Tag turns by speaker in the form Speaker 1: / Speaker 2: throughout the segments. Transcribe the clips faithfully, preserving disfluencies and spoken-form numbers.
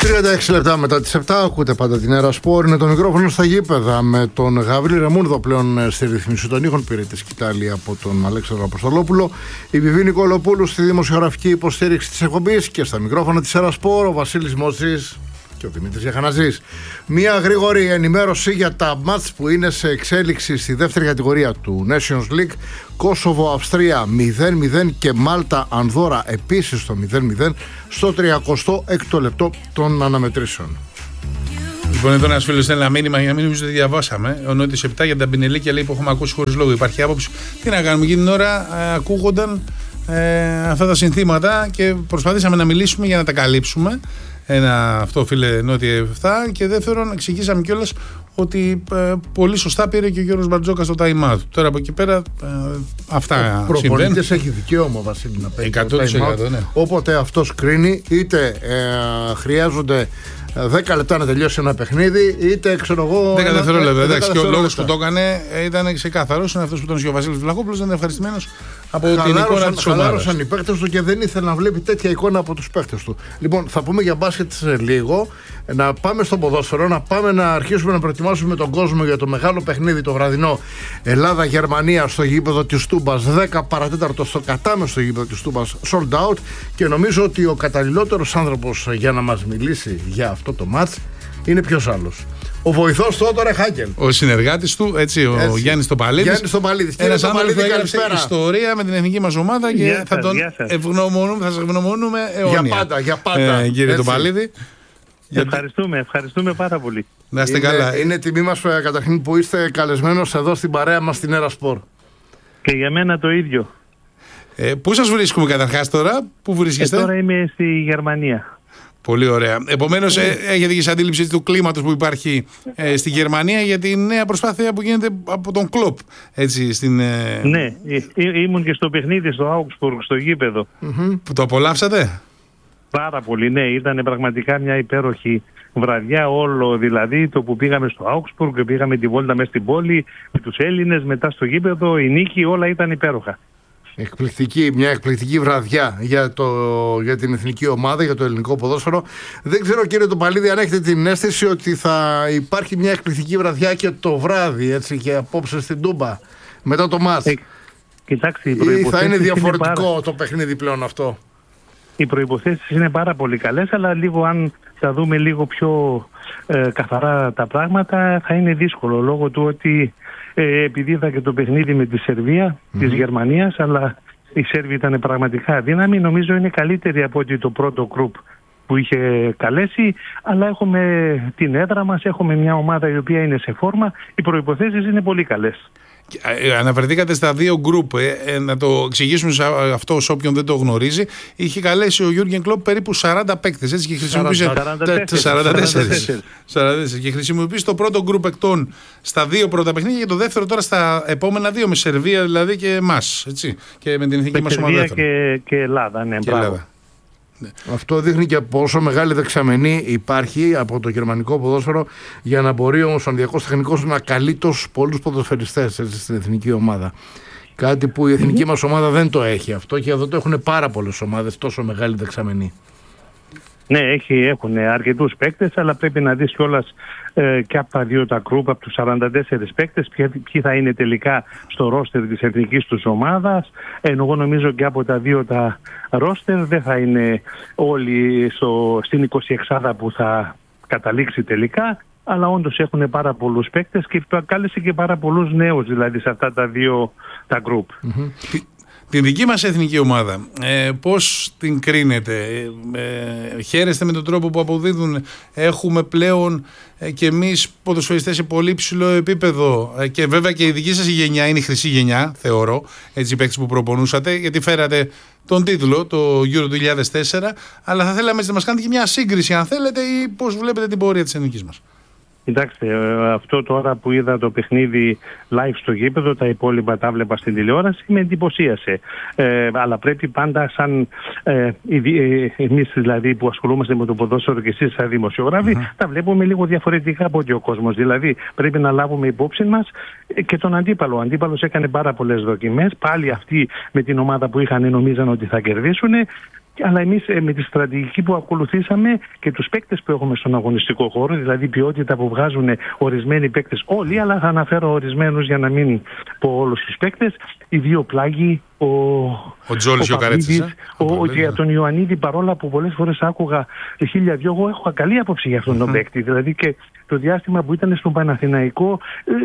Speaker 1: τριάντα έξι λεπτά μετά τις επτά ακούτε πάντα την Έρα Σπορ. Είναι το μικρόφωνο στα γήπεδα με τον Γαβρίλη Ρεμούνδο πλέον στη ρυθμίση των ήχων. Πήρε τη σκητάλη από τον Αλέξανδρο Αποστολόπουλο. Η Βιβί Νικολοπούλου στη δημοσιογραφική υποστήριξη της εκπομπής και στα μικρόφωνα της Έρα Σπορ ο Βασίλης Μότσης και ο Δημήτρης Γιαχαναζής. Μία γρήγορη ενημέρωση για τα μάτς που είναι σε εξέλιξη στη δεύτερη κατηγορία του Nations League. Κόσοβο Αυστρία μηδέν μηδέν και Μάλτα Ανδώρα επίσης στο μηδέν μηδέν στο τριακοστό έκτο λεπτό των αναμετρήσεων.
Speaker 2: Λοιπόν, εδώ ένα φίλο στέλνει ένα μήνυμα για να μην νομίζω ότι διαβάσαμε. Ο Νότης επτά για τα Μπινελίκια λέει που έχουμε ακούσει χωρίς λόγο. Υπάρχει άποψη. Τι να κάνουμε, εκείνη την ώρα ε, ακούγονταν ε, αυτά τα συνθήματα και προσπαθήσαμε να μιλήσουμε για να τα καλύψουμε. Ένα αυτό, φίλε Νότια επτά. Και δεύτερον, εξηγήσαμε κιόλας ότι ε, πολύ σωστά πήρε και ο Γιώργος Μπαρτζόκας στο time out. Τώρα από εκεί πέρα ε, αυτά συμβαίνουν. Ο
Speaker 1: προπονητής έχει δικαίωμα, Βασίλη, να παίξει
Speaker 2: εκατό τοις εκατό, ναι.
Speaker 1: Όποτε αυτός κρίνει, είτε ε, χρειάζονται δέκα λεπτά να τελειώσει ένα παιχνίδι, είτε ξέρω εγώ.
Speaker 2: δέκα δευτερόλεπτα. Εντάξει, και ο λόγος που το έκανε ήταν ξεκάθαρος. Είναι αυτός που ήταν ο Βασίλης Βλαχόπουλος, δεν είναι ευχαριστημένος από την εικόνα της ομάδας.
Speaker 1: Χαλάρωσαν οι παίκτες του και δεν ήθελε να βλέπει τέτοια εικόνα από τους παίκτες του. Λοιπόν, θα πούμε για μπάσκετ σε λίγο. Να πάμε στο ποδόσφαιρο, να πάμε να αρχίσουμε να προετοιμάσουμε τον κόσμο για το μεγάλο παιχνίδι το βραδινό Ελλάδα-Γερμανία στο γήπεδο της Τούμπας. δέκα παρατέταρτο στο κατάμεστο γήπεδο της Τούμπας, sold out. Και νομίζω ότι ο καταλληλότερος άνθρωπος για να μας μιλήσει για αυτό το μάτς είναι ποιος άλλος? Ο βοηθός του Ότο Ρεχάκελ.
Speaker 2: Ο συνεργάτης του, έτσι, ο έτσι. Γιάννης Τοπαλίδης.
Speaker 1: Γιάννης Τοπαλίδης.
Speaker 2: Ένας άνθρωπος που έγραψε ιστορία με την εθνική μας ομάδα και yeah, θα τον ευγνωμονούμε, θα σας ευγνωμονούμε αιώνια.
Speaker 1: Για πάντα, για πάντα.
Speaker 2: Ε, κύριε Τοπαλίδη.
Speaker 3: Ευχαριστούμε, ευχαριστούμε πάρα πολύ.
Speaker 2: Να είστε
Speaker 1: είναι,
Speaker 2: καλά.
Speaker 1: Είναι τιμή μας καταρχήν που είστε καλεσμένος εδώ στην παρέα μας στην Έρα Σπορ.
Speaker 3: Και για μένα το ίδιο.
Speaker 2: Ε, πού σας βρίσκουμε καταρχάς τώρα, πού βρίσκεστε?
Speaker 3: Ε, τώρα είμαι στη Γερμανία.
Speaker 2: Πολύ ωραία. Επομένως, ε, έχετε και σε αντίληψη του κλίματος που υπάρχει ε, στη Γερμανία για τη νέα προσπάθεια που γίνεται από τον Κλοπ. Έτσι, στην, ε...
Speaker 3: Ναι, ή, ήμουν και στο παιχνίδι στο Augsburg, στο γήπεδο.
Speaker 2: Mm-hmm. Που το απολαύσατε?
Speaker 3: Πάρα πολύ, ναι. Ήταν πραγματικά μια υπέροχη βραδιά, όλο δηλαδή το που πήγαμε στο Augsburg και πήγαμε τη βόλτα μέσα στην πόλη με τους Έλληνες, μετά στο γήπεδο, η νίκη, όλα ήταν υπέροχα.
Speaker 1: Εκπληκτική, μια εκπληκτική βραδιά για, το, για την εθνική ομάδα, για το ελληνικό ποδόσφαιρο. Δεν ξέρω, κύριε Τοπαλίδη, αν έχετε την αίσθηση ότι θα υπάρχει μια εκπληκτική βραδιά και το βράδυ, έτσι, και απόψε στην Τούμπα μετά το μάτς. Ε,
Speaker 3: κοιτάξτε,
Speaker 1: ή θα είναι διαφορετικό είναι πάρα... το παιχνίδι πλέον αυτό?
Speaker 3: Οι προϋποθέσεις είναι πάρα πολύ καλές, αλλά λίγο αν θα δούμε λίγο πιο ε, καθαρά τα πράγματα θα είναι δύσκολο, λόγω του ότι ε, επειδή είδα και το παιχνίδι με τη Σερβία mm-hmm. της Γερμανίας, αλλά η Σέρβη ήταν πραγματικά αδύναμη, νομίζω είναι καλύτερη από ότι το πρώτο γκρουπ που είχε καλέσει, αλλά έχουμε την έδρα μας, έχουμε μια ομάδα η οποία είναι σε φόρμα, οι προϋποθέσεις είναι πολύ καλές.
Speaker 2: Αναφερθήκατε στα δύο γκρουπ, ε, ε, να το εξηγήσουμε αυτό σε όποιον δεν το γνωρίζει. Είχε καλέσει ο Γιούργεν Κλοπ περίπου σαράντα παίκτες, έτσι, και χρησιμοποίησε σαράντα τέσσερα και χρησιμοποίησε το πρώτο γκρουπ εκτών στα δύο πρώτα παιχνίδια και το δεύτερο τώρα στα επόμενα δύο, με Σερβία δηλαδή και εμάς, έτσι, και με την εθνική μας ομάδα.
Speaker 3: Σερβία και, και Ελλάδα, ναι,
Speaker 2: και Ελλάδα.
Speaker 1: Ναι. Αυτό δείχνει και πόσο μεγάλη δεξαμενή υπάρχει από το γερμανικό ποδόσφαιρο για να μπορεί ο Μοσπονδιακός Τεχνικός να καλεί τόσους πολλούς ποδοσφαιριστές, έτσι, στην εθνική ομάδα. Κάτι που η εθνική μας ομάδα δεν το έχει αυτό, και εδώ το έχουν πάρα πολλές ομάδες, τόσο μεγάλη δεξαμενή.
Speaker 3: Ναι, έχει, έχουν αρκετούς παίκτες, αλλά πρέπει να δεις κιόλας ε, και από τα δύο τα γκρουπ, από τους σαράντα τέσσερις παίκτες, ποιοι θα είναι τελικά στο ρόστερ της εθνικής τους ομάδας. Ενώ εγώ νομίζω και από τα δύο τα ρόστερ δεν θα είναι όλοι στο, στην εικοσιεξάδα που θα καταλήξει τελικά, αλλά όντως έχουν πάρα πολλούς παίκτες και κάλεσε και πάρα πολλούς νέους δηλαδή σε αυτά τα δύο τα γκρουπ.
Speaker 2: Mm-hmm. Την δική μας εθνική ομάδα, ε, πώς την κρίνετε? Ε, ε, χαίρεστε με τον τρόπο που αποδίδουν? Έχουμε πλέον ε, και εμείς ποδοσφαιριστές σε πολύ ψηλό επίπεδο, ε, και βέβαια και η δική σας γενιά είναι η χρυσή γενιά, θεωρώ, έτσι, οι παίκτες που προπονούσατε, γιατί φέρατε τον τίτλο, το Euro δύο χιλιάδες τέσσερα, αλλά θα θέλαμε να μας κάνετε και μια σύγκριση, αν θέλετε, ή πώς βλέπετε την πορεία της εθνικής μας.
Speaker 3: Κοιτάξτε, αυτό τώρα που είδα το παιχνίδι live στο γήπεδο, τα υπόλοιπα τα βλέπα στην τηλεόραση, με εντυπωσίασε. Ε, αλλά πρέπει πάντα, σαν ε, εμείς δηλαδή που ασχολούμαστε με το ποδόσφαιρο και εσείς σαν δημοσιογράφοι, mm-hmm. τα βλέπουμε λίγο διαφορετικά από ότι ο κόσμος. Δηλαδή πρέπει να λάβουμε υπόψη μας και τον αντίπαλο. Ο αντίπαλος έκανε πάρα πολλές δοκιμές. Πάλι αυτοί με την ομάδα που είχαν νομίζαν ότι θα κερδίσουν. αλλά εμείς με τη στρατηγική που ακολουθήσαμε και τους παίκτες που έχουμε στον αγωνιστικό χώρο, δηλαδή ποιότητα που βγάζουν ορισμένοι παίκτες, όλοι, αλλά θα αναφέρω ορισμένους για να μην πω όλους τους παίκτες, οι δύο πλάγοι, ο,
Speaker 2: ο Τζόλης και ο Καρέτσης,
Speaker 3: ο, ο, και για τον Ιωαννίδη, παρόλα που πολλές φορές άκουγα χίλια δυο, εγώ έχω καλή άποψη για αυτόν τον mm-hmm. παίκτη. Δηλαδή και το διάστημα που ήταν στον Παναθηναϊκό,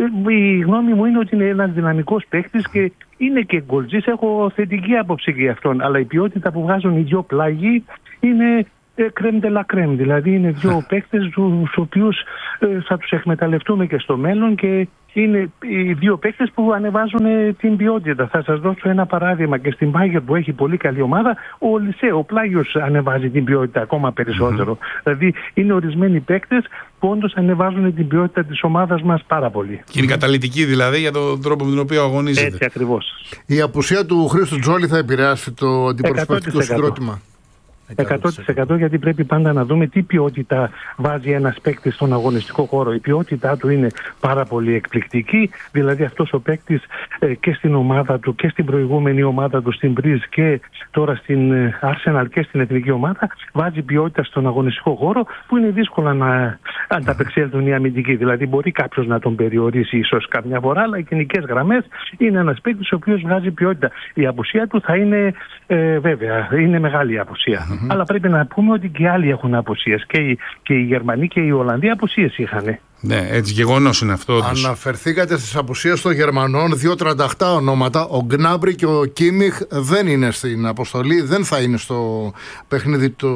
Speaker 3: η γνώμη μου είναι ότι είναι ένας δυναμικός παίκτης και είναι και γκολτζής, έχω θετική άποψη για αυτόν. Αλλά η ποιότητα που βγάζουν οι δύο πλάγοι είναι κρέμ de la crème, δηλαδή είναι δύο παίκτες τους οποίους ε, θα τους εκμεταλλευτούμε και στο μέλλον και είναι οι δύο παίκτες που ανεβάζουν την ποιότητα. Θα σας δώσω ένα παράδειγμα και στην Bayern που έχει πολύ καλή ομάδα, ο Λισέ, ο Πλάγιος ανεβάζει την ποιότητα ακόμα περισσότερο. Mm-hmm. Δηλαδή είναι ορισμένοι παίκτες που όντως ανεβάζουν την ποιότητα της ομάδας μας πάρα πολύ.
Speaker 2: Και είναι καταλυτική δηλαδή για τον τρόπο με τον οποίο αγωνίζεται.
Speaker 3: Έτσι ακριβώς.
Speaker 1: Η απουσία του Χρήστου Τζόλη θα επηρεάσει το αντιπροσωπευτικό συγκρότημα?
Speaker 3: εκατό τοις εκατό γιατί πρέπει πάντα να δούμε τι ποιότητα βάζει ένας παίκτης στον αγωνιστικό χώρο. Η ποιότητά του είναι πάρα πολύ εκπληκτική, δηλαδή αυτός ο παίκτης ε, και στην ομάδα του και στην προηγούμενη ομάδα του στην Μπριζ και τώρα στην ε, Arsenal και στην εθνική ομάδα βάζει ποιότητα στον αγωνιστικό χώρο που είναι δύσκολα να ανταπεξέλθουν οι αμυντικοί. Δηλαδή μπορεί κάποιος να τον περιορίσει ίσως καμιά φορά, αλλά οι γενικές γραμμές είναι ένας παίκτης ο οποίος βγάζει ποιότητα. Η απουσία του θα είναι ε, βέβαια, είναι μεγάλη απουσία. Mm-hmm. Αλλά πρέπει να πούμε ότι και άλλοι έχουν απουσίες. Και οι, και οι Γερμανοί και οι Ολλανδοί απουσίες είχαν.
Speaker 2: Ναι, έτσι γεγονός είναι αυτό.
Speaker 1: Αναφερθήκατε στις απουσίες των Γερμανών, δύο τριάντα επτά ονόματα. Ο Γκνάμπρι και ο Κίμιχ δεν είναι στην αποστολή, δεν θα είναι στο παιχνίδι το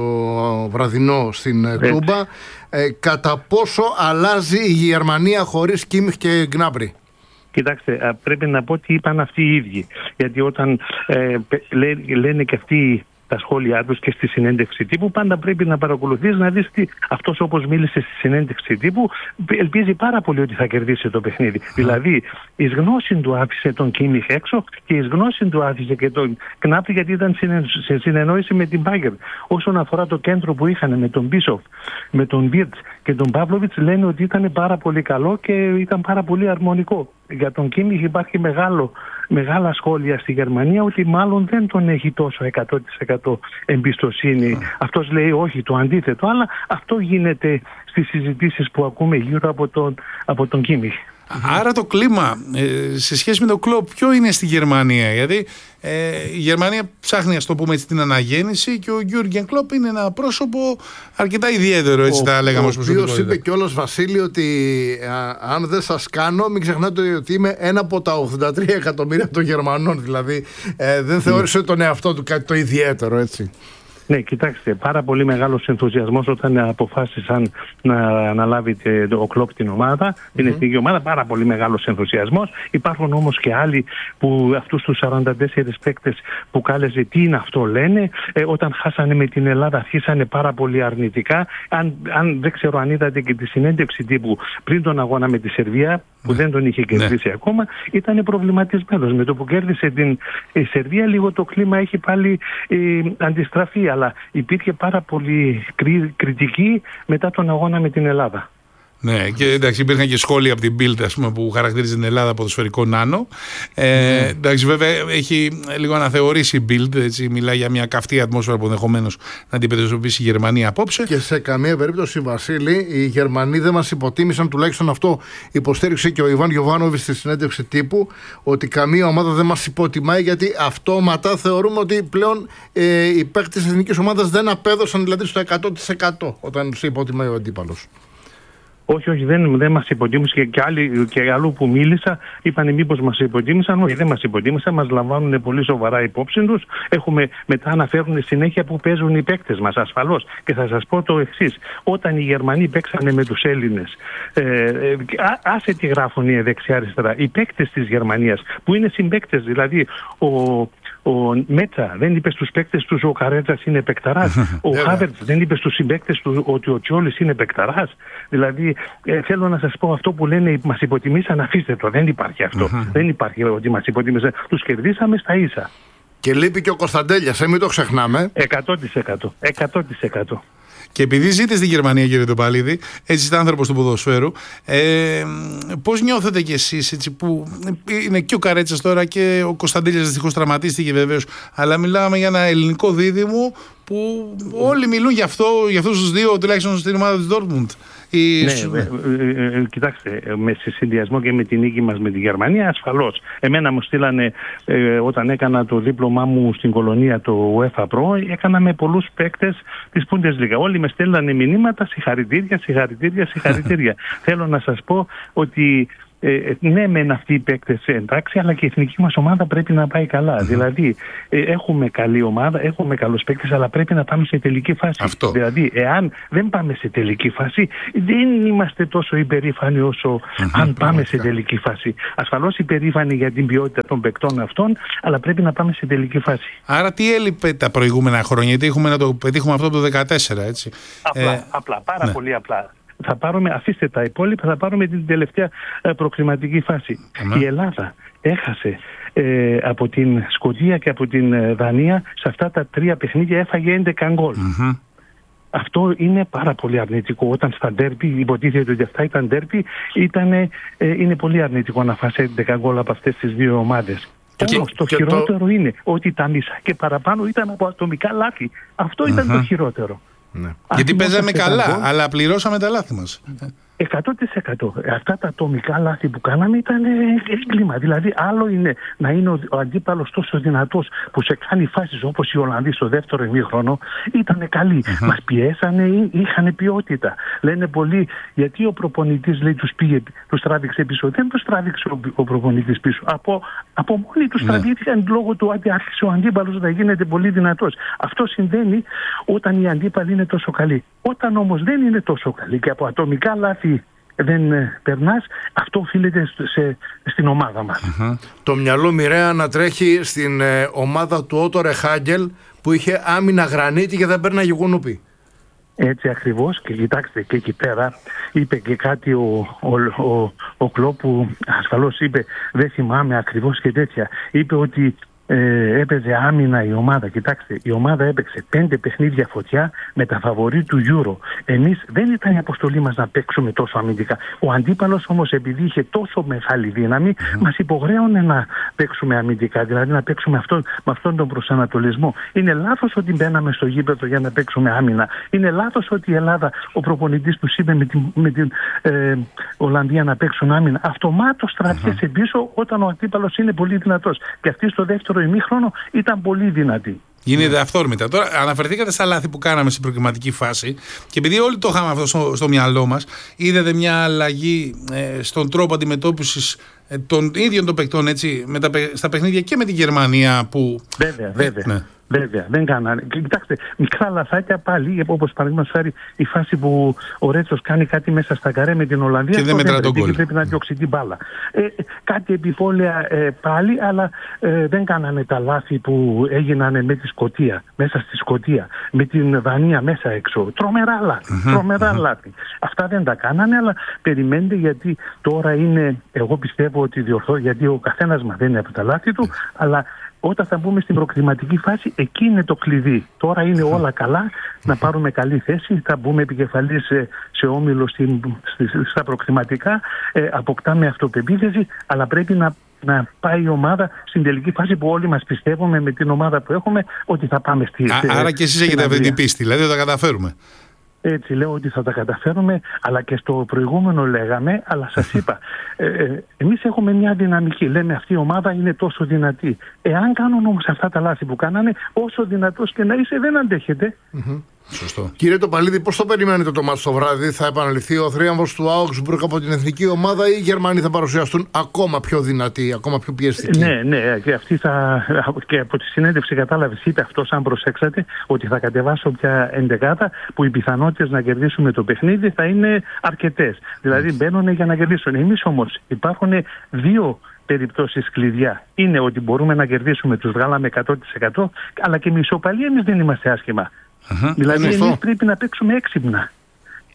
Speaker 1: βραδινό στην έτσι. Τούμπα. Ε, κατά πόσο αλλάζει η Γερμανία χωρίς Κίμιχ και Γκνάμπρι?
Speaker 3: Κοιτάξτε, πρέπει να πω τι είπαν αυτοί οι ίδιοι. Γιατί όταν ε, λέ, λένε και αυτοί τα σχόλιά τους και στη συνέντευξη τύπου, πάντα πρέπει να παρακολουθείς να δεις τι αυτός όπως μίλησε στη συνέντευξη τύπου ελπίζει πάρα πολύ ότι θα κερδίσει το παιχνίδι. Mm. Δηλαδή, εις γνώση του άφησε τον Κίμιχ έξω και εις γνώση του άφησε και τον Κνάπρι γιατί ήταν σε συνεννόηση με την Bayern. Όσον αφορά το κέντρο που είχαν με τον Μπίσοφ, με τον Μπίρτς και τον Παύλοβιτς, λένε ότι ήταν πάρα πολύ καλό και ήταν πάρα πολύ αρμονικό. Για τον Κίμιχ υπάρχει μεγάλο, μεγάλα σχόλια στη Γερμανία ότι μάλλον δεν τον έχει τόσο εκατό τοις εκατό εμπιστοσύνη. Mm. Αυτός λέει όχι, το αντίθετο, αλλά αυτό γίνεται στις συζητήσεις που ακούμε γύρω από τον, από τον Κίμιχ.
Speaker 2: Άρα το κλίμα ε, σε σχέση με το Κλοπ ποιο είναι στη Γερμανία? Γιατί ε, η Γερμανία ψάχνει, ας το πούμε έτσι, την αναγέννηση και ο Γιούργεν Κλοπ είναι ένα πρόσωπο αρκετά ιδιαίτερο, έτσι ο, τα λέγαμε ως προσωπικότητα. Ο οποίος είπε κιόλας, Βασίλη, ότι α, αν δεν σας κάνω, μην ξεχνάτε ότι είμαι ένα από τα ογδόντα τρία εκατομμύρια των Γερμανών. Δηλαδή ε, δεν θεώρησε τον εαυτό του κάτι το ιδιαίτερο, έτσι.
Speaker 3: Ναι, κοιτάξτε, πάρα πολύ μεγάλος ενθουσιασμός όταν αποφάσισαν να αναλάβει ο Κλοπ την ομάδα, mm-hmm. την εθνική ομάδα, πάρα πολύ μεγάλος ενθουσιασμός. Υπάρχουν όμως και άλλοι που αυτούς τους σαράντα τέσσερις παίκτες που κάλεσε τι είναι αυτό λένε, ε, όταν χάσανε με την Ελλάδα αρχίσανε πάρα πολύ αρνητικά. Αν, αν δεν ξέρω αν είδατε και τη συνέντευξη τύπου πριν τον αγώνα με τη Σερβία, που δεν τον είχε κερδίσει ναι. ακόμα, ήταν προβληματισμένος. Με το που κέρδισε την η Σερβία, λίγο το κλίμα έχει πάλι ε, αντιστραφεί, αλλά υπήρχε πάρα πολύ κρι, κριτική μετά τον αγώνα με την Ελλάδα.
Speaker 2: Ναι, και εντάξει, υπήρχαν και σχόλια από την Bild, ας πούμε, που χαρακτηρίζει την Ελλάδα ποδοσφαιρικό νάνο. Ε, mm. Εντάξει, βέβαια έχει λίγο αναθεωρήσει η Bild, έτσι, μιλάει για μια καυτή ατμόσφαιρα που ενδεχομένως να την αντιμετωπίσει η Γερμανία απόψε.
Speaker 1: Και σε καμία περίπτωση, Βασίλη, οι Γερμανοί δεν μας υποτίμησαν, τουλάχιστον αυτό υποστήριξε και ο Ιβάν Γιοβάνοβιτς στη συνέντευξη τύπου, ότι καμία ομάδα δεν μας υποτιμάει, γιατί αυτόματα θεωρούμε ότι πλέον ε, οι παίκτες της εθνικής ομάδας δεν απέδωσαν δηλαδή στο εκατό τοις εκατό όταν τους υποτιμάει ο αντίπαλος.
Speaker 3: Όχι, όχι, δεν, δεν μας υποτίμησαν και, και, άλλοι, και αλλού που μίλησα είπαν μήπως μας υποτίμησαν. Όχι, δεν μας υποτίμησαν, μας λαμβάνουν πολύ σοβαρά υπόψη τους. Έχουμε, μετά αναφέρουν συνέχεια που παίζουν οι παίκτες μας, ασφαλώς. Και θα σας πω το εξής. Όταν οι Γερμανοί παίξανε με τους Έλληνες, ε, ε, άσε τι γράφουν οι δεξιά-αριστερά, οι παίκτες της Γερμανίας, που είναι συμπαίκτες, δηλαδή ο... Ο Μέτσα δεν είπε στους παίκτες τους ο Καρέτσας είναι παικταράς. Ο Χάβερτς δεν είπε στους συμπαίκτες του ότι ο Τσιόλης είναι παικταράς. Δηλαδή ε, θέλω να σας πω αυτό που λένε μας υποτιμήσαν, αφήστε το. Δεν υπάρχει αυτό. Δεν υπάρχει ότι μας υποτιμήσαν. Τους κερδίσαμε στα ίσα.
Speaker 1: Και λείπει και ο Κωνσταντέλιας, ε, μην το ξεχνάμε.
Speaker 3: εκατό τοις εκατό. εκατό τοις εκατό.
Speaker 2: Και επειδή ζείτε στη Γερμανία, κύριε Τοπαλίδη, έτσι είστε άνθρωπος του ποδοσφαίρου, ε, πώς νιώθετε κι εσείς, έτσι, που είναι και ο Καρέτσας τώρα και ο Κωνσταντέλιας δυστυχώς τραυματίστηκε βεβαίως, αλλά μιλάμε για ένα ελληνικό δίδυμο που όλοι μιλούν για αυτό, για αυτούς τους δύο, τουλάχιστον στην ομάδα της Dortmund. Η...
Speaker 3: Ναι, ε, ε, ε, κοιτάξτε, με συνδυασμό και με την νίκη μας με τη Γερμανία, ασφαλώς. Εμένα μου στείλανε, ε, όταν έκανα το δίπλωμά μου στην Κολονία, το UEFA Pro, έκανα με πολλούς παίκτες της Bundesliga. Όλοι με στέλνανε μηνύματα, συγχαρητήρια, συγχαρητήρια, συγχαρητήρια. Θέλω να σας πω ότι Ε, ναι, μεν αυτοί οι παίκτες εντάξει, αλλά και η εθνική μας ομάδα πρέπει να πάει καλά. Mm-hmm. Δηλαδή, ε, έχουμε καλή ομάδα, έχουμε καλούς παίκτες, αλλά πρέπει να πάμε σε τελική φάση.
Speaker 2: Αυτό.
Speaker 3: Δηλαδή, εάν δεν πάμε σε τελική φάση, δεν είμαστε τόσο υπερήφανοι όσο mm-hmm. αν πάμε σε τελική φάση. Ασφαλώς υπερήφανοι για την ποιότητα των παικτών αυτών, αλλά πρέπει να πάμε σε τελική φάση.
Speaker 2: Άρα, τι έλειπε τα προηγούμενα χρόνια, γιατί έχουμε να το πετύχουμε αυτό από το δεκατέσσερα, έτσι.
Speaker 3: Απλά,
Speaker 2: ε,
Speaker 3: απλά πάρα
Speaker 2: ναι.
Speaker 3: πολύ απλά. Θα πάρουμε, αφήστε τα υπόλοιπα, θα πάρουμε την τελευταία ε, προκριματική φάση. Mm-hmm. Η Ελλάδα έχασε ε, από την Σκωτία και από την ε, Δανία, σε αυτά τα τρία παιχνίδια έφαγε έντεκα γκολ. Mm-hmm. Αυτό είναι πάρα πολύ αρνητικό. Όταν στα ντέρμπι, υποτίθεται ότι αυτά ήταν ντέρμπι, ε, είναι πολύ αρνητικό να φάσει έντεκα γκολ από αυτές τις δύο ομάδες.
Speaker 2: Και,
Speaker 3: Όμως το
Speaker 2: και
Speaker 3: χειρότερο
Speaker 2: το...
Speaker 3: είναι ότι τα μισά και παραπάνω ήταν από ατομικά λάθη. Αυτό ήταν mm-hmm. το χειρότερο.
Speaker 2: Ναι. Γιατί παίζαμε καλά, γκολ, αλλά πληρώσαμε τα λάθη μας.
Speaker 3: εκατό τοις εκατό. Αυτά τα ατομικά λάθη που κάναμε ήταν έγκλημα. Δηλαδή, άλλο είναι να είναι ο, ο αντίπαλος τόσο δυνατός που σε κάνει φάσεις όπως οι Ολλανδοί στο δεύτερο ημίχρονο, ήταν καλοί. Uh-huh. Μας πιέσανε, είχαν ποιότητα. Λένε πολλοί, γιατί ο προπονητής λέει τους πήγε, τους τράβηξε πίσω. Δεν τους τράβηξε ο, ο προπονητής πίσω. Από, από μόνοι τους uh-huh. τραβήθηκαν λόγω του ότι άρχισε ο αντίπαλος να γίνεται πολύ δυνατός. Αυτό συμβαίνει όταν οι αντίπαλοι είναι τόσο καλοί. Όταν όμως δεν είναι τόσο καλοί και από ατομικά λάθη δεν ε, περνάς, αυτό οφείλεται σε, στην ομάδα μας.
Speaker 1: Uh-huh. Το μυαλό μοιραία να τρέχει στην ε, ομάδα του Ότο Ρεχάγκελ που είχε άμυνα γρανίτη και δεν παίρναγε γουνούπι.
Speaker 3: Έτσι ακριβώς, και κοιτάξτε, και εκεί πέρα είπε και κάτι ο, ο, ο, ο Κλόπ που ασφαλώς είπε, δεν θυμάμαι ακριβώς και τέτοια, είπε ότι Ε, έπαιζε άμυνα η ομάδα. Κοιτάξτε, η ομάδα έπαιξε πέντε παιχνίδια φωτιά με τα φαβορί του Euro. Εμείς δεν ήταν η αποστολή μας να παίξουμε τόσο αμυντικά. Ο αντίπαλος όμως, επειδή είχε τόσο μεγάλη δύναμη, mm. μας υποχρέωνε να παίξουμε αμυντικά, δηλαδή να παίξουμε αυτόν, με αυτόν τον προσανατολισμό. Είναι λάθος ότι μπαίναμε στο γήπεδο για να παίξουμε άμυνα. Είναι λάθος ότι η Ελλάδα, ο προπονητής που είπε με την, με την ε, Ολλανδία να παίξουν άμυνα, αυτομάτως τραβιέσαι mm-hmm. πίσω όταν ο αντίπαλος είναι πολύ δυνατός. Και αυτή στο δεύτερο ημίχρονο ήταν πολύ δυνατή.
Speaker 2: Γίνεται αυθόρμητα. Τώρα, αναφερθήκατε στα λάθη που κάναμε στην προκριματική φάση και επειδή όλοι το είχαμε αυτό στο, στο μυαλό μας, είδατε μια αλλαγή ε, στον τρόπο αντιμετώπισης ε, των ίδιων των παικτών έτσι, με τα, στα παιχνίδια και με την Γερμανία που.
Speaker 3: Βέβαια, βέβαια.
Speaker 2: Ναι.
Speaker 3: Βέβαια, δεν κάνανε. Κοιτάξτε, μικρά λαθάκια πάλι, όπως παραδείγματος χάρη η φάση που ο Ρέτσος κάνει κάτι μέσα στα καρέ με την Ολλανδία
Speaker 2: και δεν μετρά τον γκολ.
Speaker 3: Πρέπει να διώξει την μπάλα. Ε, κάτι επιπόλαια ε, πάλι, αλλά ε, δεν κάνανε τα λάθη που έγιναν με τη Σκωτία, μέσα στη Σκωτία, με την Δανία μέσα έξω. Τρομερά λάθη. Mm-hmm, τρομερά mm-hmm. λάθη. Αυτά δεν τα κάνανε, αλλά περιμένετε γιατί τώρα είναι, εγώ πιστεύω ότι διορθώ, γιατί ο καθένας μαθαίνει από τα λάθη του, mm. αλλά όταν θα μπούμε στην προκριματική φάση, εκεί είναι το κλειδί. Τώρα είναι όλα καλά, να πάρουμε καλή θέση, θα μπούμε επικεφαλής σε, σε όμιλο στην, στα προκριματικά, ε, αποκτάμε αυτοπεποίθηση, αλλά πρέπει να, να πάει η ομάδα στην τελική φάση που όλοι μας πιστεύουμε με την ομάδα που έχουμε ότι θα πάμε στη.
Speaker 2: Α,
Speaker 3: σε,
Speaker 2: άρα και εσείς έχετε αυτή την πίστη, δηλαδή θα τα καταφέρουμε.
Speaker 3: Έτσι λέω ότι θα τα καταφέρουμε, αλλά και στο προηγούμενο λέγαμε, αλλά σας είπα, ε, ε, εμείς έχουμε μια δυναμική. Λέμε αυτή η ομάδα είναι τόσο δυνατή. Εάν κάνουν όμως αυτά τα λάθη που κάνανε, όσο δυνατός και να είσαι δεν αντέχετε.
Speaker 1: Mm-hmm. Σωστό. Κύριε Τοπαλίδη, πώς το περιμένετε το μάτς το βράδυ? Θα επαναληφθεί ο θρίαμβος του Augsburg από την εθνική ομάδα ή οι Γερμανοί θα παρουσιαστούν ακόμα πιο δυνατοί, ακόμα πιο πιεστικοί?
Speaker 3: Ναι, ναι, και αυτή θα. Και από τη συνέντευξη κατάλαβες, είπε αυτός, αν προσέξατε, ότι θα κατεβάσω πια εντεκάδα που οι πιθανότητες να κερδίσουμε το παιχνίδι θα είναι αρκετές. Δηλαδή μπαίνουν για να κερδίσουν. Εμείς όμως υπάρχουν δύο περιπτώσεις κλειδιά. Είναι ότι μπορούμε να κερδίσουμε, τους βγάλαμε εκατό τοις εκατό, αλλά και με ισοπαλία εμείς δεν είμαστε άσχημα. Uh-huh. Δηλαδή εμείς πρέπει να παίξουμε έξυπνα.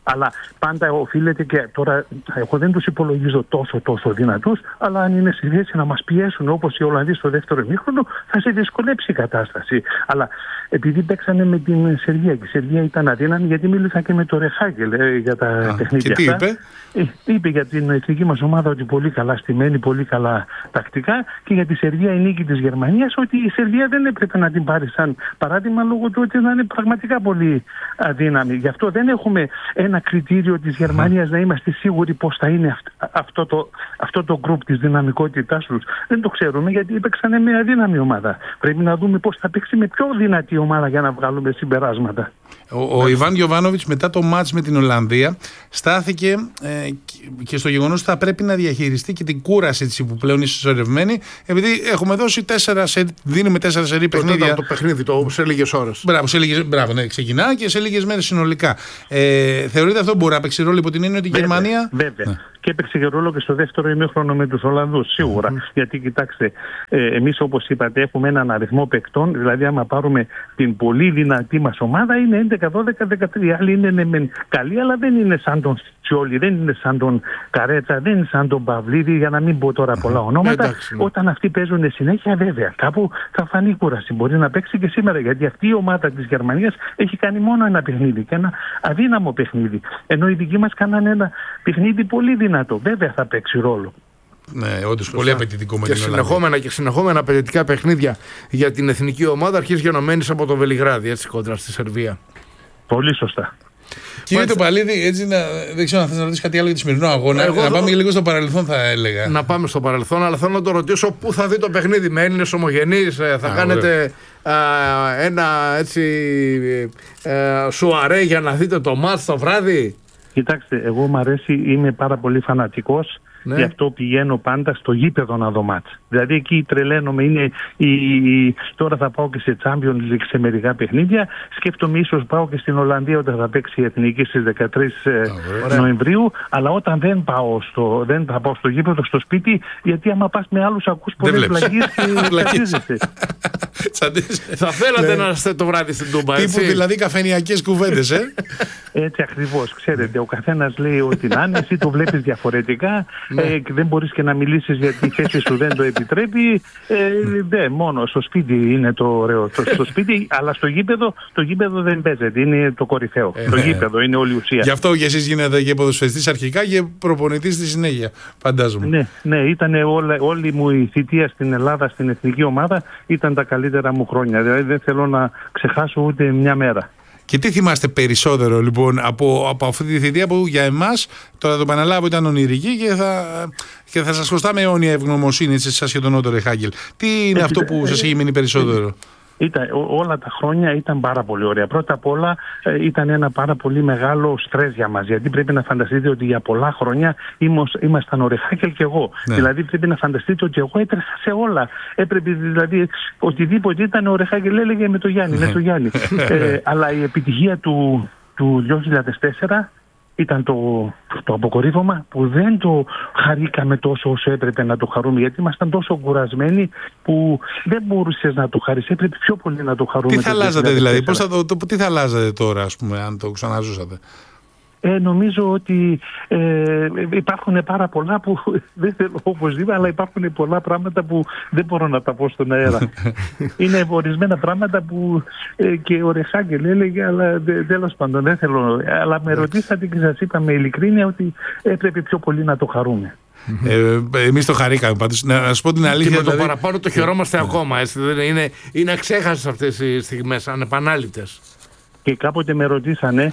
Speaker 3: Αλλά πάντα οφείλεται και τώρα, εγώ δεν τους υπολογίζω τόσο τόσο δυνατούς, αλλά αν είναι στη θέση να μας πιέσουν όπως οι Ολλανδοί στο δεύτερο ημίχρονο, θα σε δυσκολέψει η κατάσταση. Αλλά επειδή παίξανε με την Σερβία και η Σερβία ήταν αδύναμη, γιατί μίλησα και με τον Ρεχάγκελ ε, για τα Α, παιχνίδια
Speaker 2: και τι
Speaker 3: αυτά.
Speaker 2: είπε?
Speaker 3: Ε, είπε για την εθνική μας ομάδα ότι πολύ καλά στημένη, πολύ καλά τακτικά, και για τη Σερβία η νίκη της Γερμανίας ότι η Σερβία δεν έπρεπε να την πάρει σαν παράδειγμα λόγω του ότι είναι πραγματικά πολύ αδύναμη. Γι' αυτό δεν έχουμε ένα κριτήριο της Γερμανίας να είμαστε σίγουροι πώς θα είναι αυτό το, αυτό το γκρουπ της δυναμικότητάς τους. Δεν το ξέρουμε γιατί παίξανε με αδύναμη ομάδα. Πρέπει να δούμε πώς θα παίξει με πιο δυνατή ομάδα για να βγάλουμε συμπεράσματα.
Speaker 2: Ο, ο Ιβάν Γιοβάνοβιτς μετά το μάτς με την Ολλανδία στάθηκε ε, και στο γεγονός ότι θα πρέπει να διαχειριστεί και την κούραση της που πλέον είναι συσσωρευμένη, επειδή έχουμε δώσει τέσσερα σε, δίνουμε τέσσερα σερί παιχνίδια.
Speaker 1: Το παιχνίδι, το σε λίγες ώρες.
Speaker 2: Μπράβο, σε λίγες, μπράβο, ναι, ξεκινά και σε λίγες μέρες συνολικά. Ε, θεωρείτε αυτό μπορεί να παίξει ρόλο υπό την έννοια ότι η
Speaker 3: βέβαια,
Speaker 2: Γερμανία.
Speaker 3: Βέβαια. Ναι. Και έπαιξε και ρόλο και στο δεύτερο ημίχρονο με τους Ολλανδούς, σίγουρα. Mm-hmm. Γιατί κοιτάξτε, ε, εμείς όπως είπατε έχουμε έναν αριθμό παικτών, δηλαδή άμα πάρουμε την πολύ δυνατή μας ομάδα είναι έντεκα, δώδεκα, δεκατρία. Άλλοι είναι ναι, μεν καλοί, αλλά δεν είναι σαν τον Τσιόλι, δεν είναι σαν τον Καρέτσα, δεν είναι σαν τον Παυλίδη, για να μην πω τώρα πολλά ονόματα. Mm-hmm. Όταν αυτοί παίζουν συνέχεια, βέβαια, κάπου θα φανεί κούραση. Μπορεί να παίξει και σήμερα, γιατί αυτή η ομάδα της Γερμανίας έχει κάνει μόνο ένα παιχνίδι και ένα αδύναμο παιχνίδι. Ενώ οι δικοί μας κάνανε ένα παιχνίδι πολύ δυνατό. Βέβαια θα παίξει ρόλο.
Speaker 2: Ναι, όντως πολύ απαιτητικό με
Speaker 1: και
Speaker 2: την
Speaker 1: συνεχόμενα και συνεχόμενα απαιτητικά παιχνίδια για την εθνική ομάδα αρχής γενομένης από το Βελιγράδι, έτσι κόντρα στη Σερβία.
Speaker 3: Πολύ σωστά.
Speaker 2: Κύριε Τοπαλίδη, έτσι να, δεν ξέρω αν θες να ρωτήσεις κάτι άλλο για τη σημερινό αγώνα. Εγώ να πάμε το... λίγο στο παρελθόν, θα έλεγα.
Speaker 1: Να πάμε στο παρελθόν, αλλά θέλω να το ρωτήσω πού θα δει το παιχνίδι. Με Έλληνες ομογενείς, θα α, κάνετε α, ένα έτσι α, σουαρέ για να δείτε το μάτς το βράδυ?
Speaker 3: Κοιτάξτε, εγώ μου αρέσει, είμαι πάρα πολύ φανατικός. Ναι. Γι' αυτό πηγαίνω πάντα στο γήπεδο να δω μάτς. Δηλαδή εκεί τρελαίνομαι. Είναι η, η, τώρα θα πάω και σε Champions League σε μερικά παιχνίδια. Σκέφτομαι ίσως πάω και στην Ολλανδία όταν θα παίξει η Εθνική στις δεκατρείς oh, Νοεμβρίου. Αλλά όταν δεν πάω στο, δεν θα πάω στο γήπεδο, στο σπίτι, γιατί άμα πας με άλλους ακούς πολλές βλαγίες και τσαντίζεσαι.
Speaker 1: Θα θέλατε να είστε το βράδυ στην Τούμπα, έτσι.
Speaker 2: Τύπου δηλαδή καφενειακές κουβέντες, ε.
Speaker 3: Έτσι ακριβώς. Ξέρετε, ο καθένας λέει ότι να είναι, εσύ το βλέπεις διαφορετικά. Ε, και δεν μπορείς και να μιλήσεις γιατί η θέση σου δεν το επιτρέπει. Ε, δε, μόνο στο σπίτι είναι το ωραίο. Το, στο σπίτι, αλλά στο γήπεδο, το γήπεδο δεν παίζεται. Είναι το κορυφαίο. Ε, το ναι. γήπεδο είναι όλη η ουσία.
Speaker 2: Γι' αυτό και εσείς γίνετε και ποδοσφαιριστής αρχικά και προπονητής στη συνέχεια, φαντάζομαι.
Speaker 3: Ναι, ναι, ήταν όλα, όλη μου η θητεία στην Ελλάδα, στην εθνική ομάδα, ήταν τα καλύτερα μου χρόνια. Δηλαδή δεν θέλω να ξεχάσω ούτε μια μέρα.
Speaker 2: Και τι θυμάστε περισσότερο λοιπόν από, από αυτή τη θητεία που για εμάς, τώρα το επαναλάβω, ήταν ονειρική και θα, και θα σας χρωστάμε αιώνια ευγνωμοσύνη σε εσάς και τον Ότο Ρεχάγκελ. Τι είναι αυτό που σας έχει μείνει περισσότερο?
Speaker 3: Ήταν, ό, όλα τα χρόνια ήταν πάρα πολύ ωραία. Πρώτα απ' όλα ε, ήταν ένα πάρα πολύ μεγάλο στρες για μας. Γιατί πρέπει να φανταστείτε ότι για πολλά χρόνια ήμασταν, ήμασταν ο Ρεχάγκελ και εγώ. Ναι. Δηλαδή πρέπει να φανταστείτε ότι εγώ έτρεχα σε όλα. Έπρεπε δηλαδή οτιδήποτε ήταν ο Ρεχάγκελ έλεγε με το Γιάννη. με το Γιάννη. ε, αλλά η επιτυχία του, του δύο χιλιάδες τέσσερα ήταν το, το αποκορύφωμα που δεν το χαρήκαμε τόσο όσο έπρεπε να το χαρούμε, γιατί ήμασταν τόσο κουρασμένοι που δεν μπορούσες να το χαρείς, έπρεπε πιο πολύ να το χαρούμε.
Speaker 2: Τι θα αλλάζατε δηλαδή, πώς θα το, το, τι θα αλλάζατε τώρα, ας πούμε, αν το ξαναζούσατε?
Speaker 3: Ε, νομίζω ότι ε, υπάρχουν πάρα πολλά που δεν θέλω οπωσδήποτε, αλλά υπάρχουν πολλά πράγματα που δεν μπορώ να τα πω στον αέρα. Είναι ορισμένα πράγματα που ε, και ο Ρεχάγκελ έλεγε, αλλά τέλος πάντων δεν θέλω. Αλλά με ρωτήσατε και σας είπα με ειλικρίνεια ότι έπρεπε πιο πολύ να το χαρούμε.
Speaker 2: Ε, εμείς το χαρήκαμε πάντως. Να σας πω την αλήθεια.
Speaker 1: Και με δηλαδή... το παραπάνω το χαιρόμαστε ακόμα. Έτσι, είναι, είναι αξέχαστες αυτές οι στιγμές, ανεπανάληπτες.
Speaker 3: Και κάποτε με ρωτήσανε.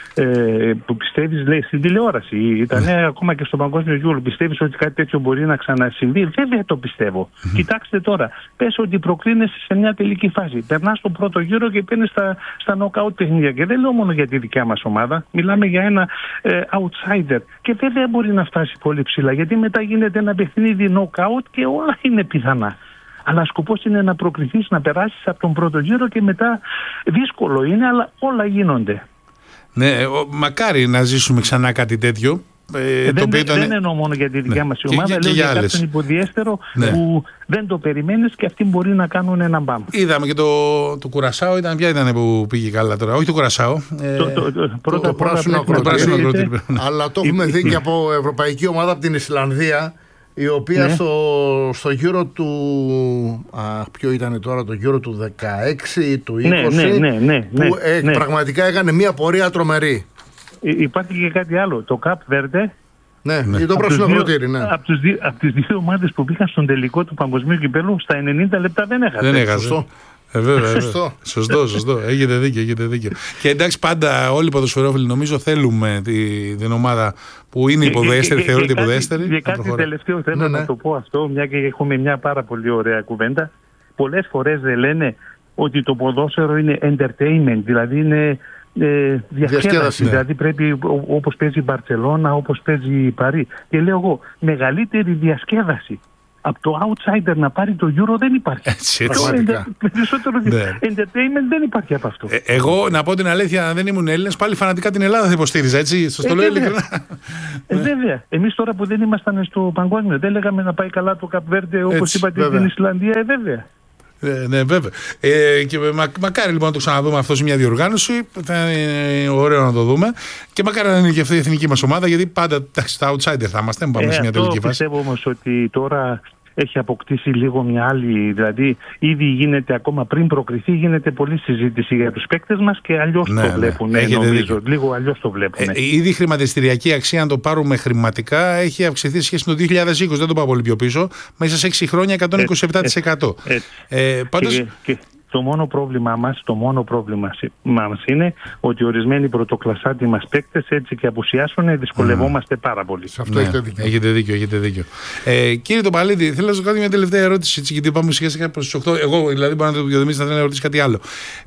Speaker 3: Ε, που πιστεύεις, λέει, στην τηλεόραση, ήταν ναι. ακόμα και στο παγκόσμιο γύρο, πιστεύεις ότι κάτι τέτοιο μπορεί να ξανασυμβεί? Βέβαια το πιστεύω. Mm-hmm. Κοιτάξτε τώρα, πες ότι προκρίνεσαι σε μια τελική φάση. Περνάς τον πρώτο γύρο και παίρνεις στα, στα knockout παιχνίδια. Και δεν λέω μόνο για τη δικιά μας ομάδα, μιλάμε για ένα ε, outsider. Και βέβαια μπορεί να φτάσει πολύ ψηλά, γιατί μετά γίνεται ένα παιχνίδι knockout και όλα είναι πιθανά. Αλλά σκοπός είναι να προκριθείς, να περάσεις από τον πρώτο γύρο και μετά δύσκολο είναι, αλλά όλα γίνονται.
Speaker 2: Ναι, μακάρι να ζήσουμε ξανά κάτι τέτοιο.
Speaker 3: Ε, το δεν, ήταν... δεν εννοώ μόνο για τη δικιά ναι. μας η ομάδα, λέω για, για κάποιον υποδιέστερο ναι. που δεν το περιμένεις και αυτοί μπορεί να κάνουν έναν μπαμ.
Speaker 2: Είδαμε και το, το Κουρασάο, ήταν, ποια ήταν που πήγε καλά τώρα, όχι το Κουρασάο. Ε...
Speaker 1: Το, το, το, πρώτα το πράσινο ακροτήρι, αλλά το έχουμε δει και από ευρωπαϊκή ομάδα από την Ισλανδία, η οποία ναι. στο, στο γύρο του, α, ποιο ήταν τώρα, το γύρο του δεκαέξι, του είκοσι,
Speaker 3: ναι, ναι, ναι, ναι,
Speaker 1: που ε, ναι. πραγματικά έκανε μια πορεία τρομερή.
Speaker 3: Υπάρχει και κάτι άλλο. Το Καπ Βέρντε.
Speaker 1: Ναι, ναι. το πράσινο ακροτήρι. Ναι.
Speaker 3: Από τις δύο, δύο ομάδες που πήγαν στον τελικό του Παγκοσμίου Κυπέλλου, στα ενενήντα λεπτά δεν έχασε.
Speaker 2: Δεν έχασε. Σωστό. Ε, βέβαια, σωστό. σωστό, σωστό. Έχετε δίκιο, έχετε δίκιο. Και εντάξει, πάντα όλοι οι ποδοσφαιρόφιλοι νομίζω θέλουμε τη, την ομάδα που είναι υποδέστερη, θεωρείται υποδέστερη.
Speaker 3: Και κάτι τελευταίο θέλω ναι, ναι. να το πω αυτό, μια και έχουμε μια πάρα πολύ ωραία κουβέντα. Πολλές φορές δεν λένε ότι το ποδόσφαιρο είναι entertainment, δηλαδή είναι. Ε, διασκέδαση, ναι. Δηλαδή πρέπει όπως παίζει η Μπαρτσελώνα, όπως παίζει η Παρί. Και λέω εγώ, μεγαλύτερη διασκέδαση από το outsider να πάρει το Euro δεν υπάρχει.
Speaker 2: Έτσι,
Speaker 3: έτσι. Το περισσότερο ναι. entertainment δεν υπάρχει από αυτό.
Speaker 2: Ε, εγώ να πω την αλήθεια, αν δεν ήμουν Έλληνες, πάλι φανατικά την Ελλάδα θα υποστήριζα, έτσι. Στο το λέω ειλικρινά.
Speaker 3: Ε, βέβαια. Εμείς τώρα που δεν ήμασταν στο παγκόσμιο, δεν λέγαμε να πάει καλά το Καπ Βέρντε όπως είπατε στην Ισλανδία, ε, βέβαια.
Speaker 2: Ε, ναι, βέβαια. Ε, και μα, μακάρι λοιπόν να το ξαναδούμε αυτό σε μια διοργάνωση. Θα είναι ωραίο να το δούμε. Και μακάρι να είναι και αυτή η εθνική μας ομάδα, γιατί πάντα εντάξει, τα outsider θα είμαστε. Πάμε ε, σε μια τελική φάση.
Speaker 3: Πιστεύω όμως ότι τώρα έχει αποκτήσει λίγο μια άλλη. Δηλαδή, ήδη γίνεται ακόμα πριν προκριθεί, γίνεται πολλή συζήτηση για τους παίκτες μας και αλλιώς ναι, το βλέπουν. Ναι, νομίζω. Δίκιο. Λίγο αλλιώς το βλέπουν.
Speaker 2: Ε, ήδη η χρηματιστηριακή αξία, αν το πάρουμε χρηματικά, έχει αυξηθεί σχέση με το δύο χιλιάδες είκοσι. Δεν το πάω πολύ πιο πίσω. Μέσα σε έξι χρόνια εκατόν είκοσι επτά τοις εκατό. Ε, ε, ε, πάντως...
Speaker 3: και, και... Το μόνο πρόβλημα μας, το μόνο πρόβλημα μας είναι ότι ορισμένοι πρωτοκλασσάτοι μας παίκτες έτσι και απουσιάσουν, δυσκολευόμαστε mm. πάρα πολύ.
Speaker 2: Σε αυτό ναι, έχετε δίκιο. Έχετε δίκιο, έχετε δίκιο. Ε, κύριε Τοπαλίδη, θέλω να σας κάνω μια τελευταία ερώτηση, έτσι, γιατί πάμε σιγά σιγά προς τις οκτώ. Εγώ δηλαδή μπορώ να το διαδημίσω, να θέλω να ρωτήσω κάτι άλλο.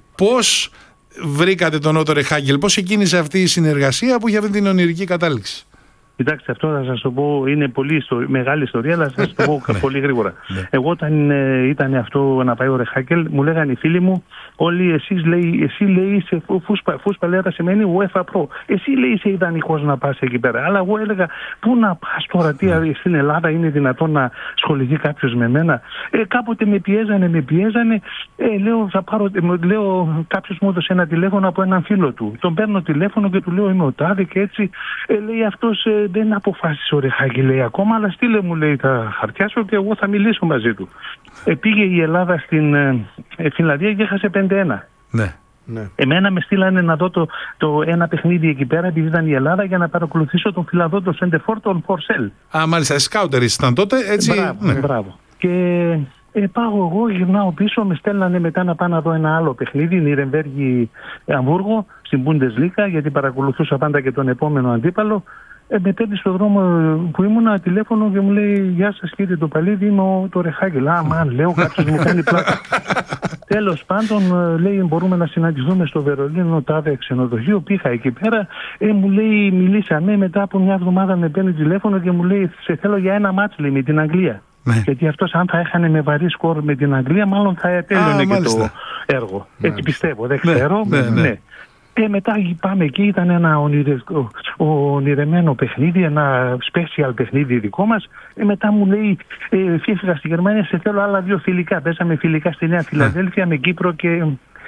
Speaker 2: Πώς βρήκατε τον Ότο Ρεχάγκελ, πώς εκκίνησε αυτή η συνεργασία που είχε αυτή την ονειρική κατάληξη?
Speaker 3: Κοιτάξτε, αυτό θα σας το πω, είναι πολύ ιστορία, μεγάλη ιστορία, αλλά θα σας το πω πολύ γρήγορα. Εγώ όταν ε, ήταν αυτό να πάει ο Ρεχάγκελ, μου λέγανε οι φίλοι μου, όλοι εσείς λέει, εσύ λέει είσαι φούσπα, φούσπα λέει, σημαίνει UEFA Pro. Εσύ λέει είσαι ιδανικός να πας εκεί πέρα. Αλλά εγώ έλεγα, πού να πας τώρα, τι mm. στην Ελλάδα είναι δυνατόν να ασχοληθεί κάποιος με μένα? Ε, κάποτε με πιέζανε, με πιέζανε, ε, λέω, θα πάρω, λέω, κάποιος μου έδωσε ένα τηλέφωνο από έναν φίλο του. Τον παίρνω τηλέφωνο και του λέω, είμαι ο τάδε και έτσι, ε, λέει αυτός, ε, δεν αποφάσισε ο Ρεχάγκελ λέει ακόμα, αλλά στείλε μου λέει τα χαρτιά σου και εγώ θα μιλήσω μαζί του. Ε, πήγε η Ελλάδα στην ε, Φινλανδία και έχασε πέντε ένα.
Speaker 2: Ναι. Ναι.
Speaker 3: Εμένα με στείλανε να δω το, το ένα παιχνίδι εκεί πέρα, επειδή ήταν η Ελλάδα, για να παρακολουθήσω τον Φιλανδό, τον Σέντερφορ, τον Φορσέλ.
Speaker 2: Α, μάλιστα, σκάουτερ ήταν τότε, έτσι.
Speaker 3: Μπράβο,
Speaker 2: ναι.
Speaker 3: μπράβο. Και ε, πάω εγώ, γυρνάω πίσω, με στέλνανε μετά να πάω να δω ένα άλλο παιχνίδι, Νιρεμβέργη Αμβούργο, στην Bundesliga, γιατί παρακολουθούσα πάντα και τον επόμενο αντίπαλο. Ε, με παίρνει στον δρόμο που ήμουνα τηλέφωνο και μου λέει, γεια σας κύριε Τοπαλίδη, είμαι ο, το Ρεχάγκελ. Α, μαν, λέω, κάποιος μου κάνει πλάκα. Τέλος πάντων, λέει, μπορούμε να συναντηθούμε στο Βερολίνο, τάδε ξενοδοχείο. Πήγα εκεί πέρα, ε, μου λέει, μιλήσαμε, μετά από μια εβδομάδα με παίρνει τηλέφωνο και μου λέει, σε θέλω για ένα μάτς, λέει, με την Αγγλία. Ναι. Γιατί αυτός αν θα έχανε με βαρύ σκορ με την Αγγλία, μάλλον θα τέλειωνε και το έργο. Ναι. Έτσι πιστεύω, δεν ξέρω. Ναι, ναι, ναι. ναι. Ε, μετά πάμε εκεί, ήταν ένα ονειρε... ονειρεμένο παιχνίδι, ένα special παιχνίδι δικό μας. Ε, μετά μου λέει, ε, φύγα στη Γερμανία, σε θέλω άλλα δύο φιλικά. Πέσαμε φιλικά στη Νέα Φιλαδέλφια με Κύπρο και,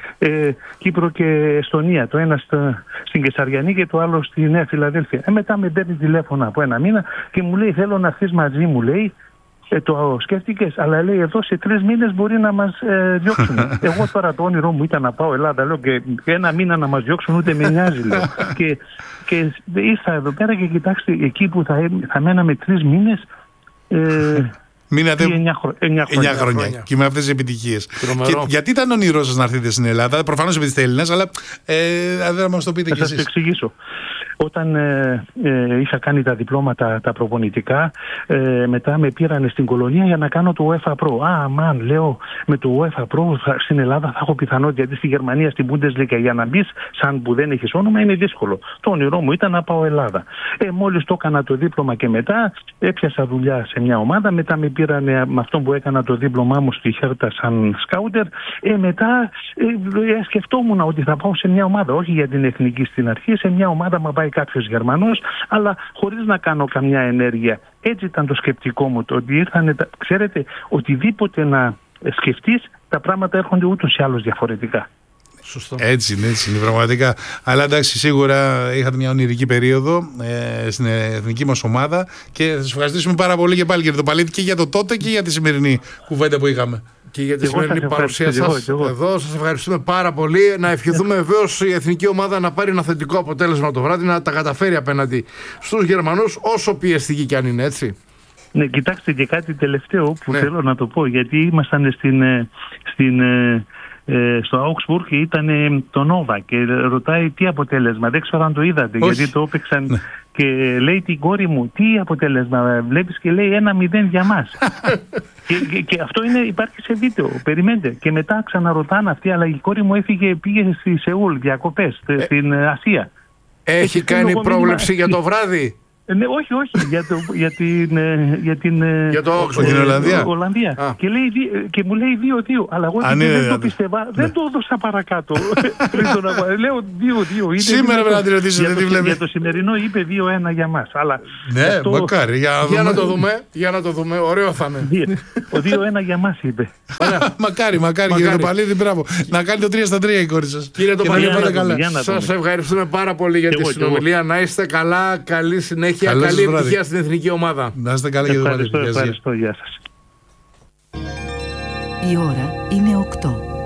Speaker 3: ε, Κύπρο και Εστονία. Το ένα στο, στην Κεσαριανή και το άλλο στη Νέα Φιλαδέλφια. Ε, μετά με παίρνει τηλέφωνο από ένα μήνα και μου λέει, θέλω να έρθεις μαζί μου, λέει. Ε, το σκέφτηκες, αλλά λέει εδώ σε τρεις μήνες μπορεί να μας ε, διώξουν. Εγώ τώρα το όνειρό μου ήταν να πάω Ελλάδα, λέω, και ένα μήνα να μας διώξουν ούτε με νοιάζει, λέω. και, και ήρθα εδώ πέρα και κοιτάξτε, εκεί που θα, θα μέναμε τρεις μήνες, ε,
Speaker 2: μείνατε
Speaker 3: εννιά χρόνια.
Speaker 2: χρόνια. χρόνια. Και με αυτές τις επιτυχίες. Και, γιατί ήταν όνειρό σας να έρθετε στην Ελλάδα, προφανώς επειδή είστε Έλληνες, αλλά ε, δεν μας το πείτε κι εσείς.
Speaker 3: Θα σας το εξηγήσω. Όταν ε, ε, είχα κάνει τα διπλώματα τα προπονητικά, ε, μετά με πήρανε στην κολονία για να κάνω το UEFA Pro. Α, μαν, λέω, με το UEFA Pro θα, στην Ελλάδα θα έχω πιθανότητα, γιατί στη Γερμανία, στην Bundesliga, για να μπει, σαν που δεν έχεις όνομα, είναι δύσκολο. Το όνειρό μου ήταν να πάω Ελλάδα. Ε, μόλις το έκανα το δίπλωμα και μετά, έπιασα δουλειά σε μια ομάδα, μετά με πήρανε με αυτό που έκανα το δίπλωμά μου στη Χέρτα σαν σκάουτερ. Ε, μετά ε, σκεφτόμουν ότι θα πάω σε μια ομάδα, όχι για την εθνική στην αρχή, σε μια ομάδα μα πάει κάποιος Γερμανός, αλλά χωρίς να κάνω καμιά ενέργεια. Έτσι ήταν το σκεπτικό μου, το ότι ήρθανε, ξέρετε, οτιδήποτε να σκεφτείς, τα πράγματα έρχονται ούτως ή άλλως διαφορετικά.
Speaker 2: Σωστό. Έτσι είναι, έτσι είναι πραγματικά. Αλλά εντάξει, σίγουρα είχατε μια ονειρική περίοδο ε, στην εθνική μας ομάδα και θα σας ευχαριστήσουμε πάρα πολύ και πάλι, κύριε Τοπαλίδη, και για το τότε και για τη σημερινή κουβέντα που είχαμε.
Speaker 1: Και για τη εγώ σημερινή παρουσία σας εδώ. Σας ευχαριστούμε πάρα πολύ. Να ευχηθούμε βεβαίως η εθνική ομάδα να πάρει ένα θετικό αποτέλεσμα το βράδυ, να τα καταφέρει απέναντι στους Γερμανούς, όσο πιεστική κι αν είναι, έτσι.
Speaker 3: Ναι, κοιτάξτε και κάτι τελευταίο που ναι. θέλω να το πω, γιατί ήμασταν στην, στην, στο Augsburg και ήταν το Νόβα και ρωτάει τι αποτέλεσμα. Δεν ξέρω αν το είδατε. Όχι. Γιατί το έπαιξαν ναι. και λέει την κόρη μου, τι αποτέλεσμα βλέπεις, και λέει ένα μηδέν για μας. και, και, και αυτό είναι, υπάρχει σε βίντεο, περιμένετε. Και μετά ξαναρωτάνε αυτοί, αλλά η κόρη μου έφυγε, πήγε στη Σεούλ διακοπές, ε, στην Ασία.
Speaker 1: Έχει, έχει κάνει πρόβλεψη για το βράδυ.
Speaker 3: Ναι, όχι, όχι, για, το, για την, για την,
Speaker 1: για το
Speaker 2: Oxford, την Ολλανδία.
Speaker 3: Ολλανδία. Και, λέει, και μου λέει δύο δύο, αλλά εγώ δεν, δεν το πίστευα, ναι. δεν το έδωσα παρακάτω. Λέω δύο δύο.
Speaker 2: Σήμερα πρέπει να τη ρωτήσετε, τι βλέπει.
Speaker 3: Για το σημερινό είπε δύο ένα για μας. Αλλά
Speaker 2: ναι, αυτό... μακάρι, για να,
Speaker 1: για να το δούμε, για να το δούμε, ωραίο θα είναι.
Speaker 3: Ο δύο ένα για μας είπε.
Speaker 2: Μακάρι, μακάρι, κύριε Τοπαλίδη, μπράβο. Να κάνει το τρία στα τρία η κόρη σας.
Speaker 1: Κύριε Τοπαλίδη, σας ευχαριστούμε πάρα πολύ για τη συνομιλία. Να είστε καλά, καλή συνέχεια. Καλή επιτυχία στην εθνική ομάδα.
Speaker 2: Να είστε καλά και το
Speaker 3: ευχαριστώ, ευχαριστώ, γεια σας.
Speaker 4: Η ώρα είναι οκτώ.